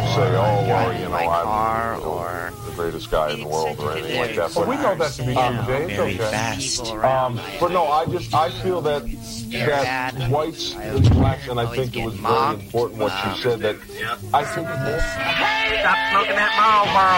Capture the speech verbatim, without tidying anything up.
say, oh, well, you know, my car I'm or the greatest guy in the world or anything like that. But we know that to be true, Jay. It's very okay. fast. Um, but no, I just I feel that that whites and blacks, and I think it was very important what you said. That I think. Stop smoking that Marlboro.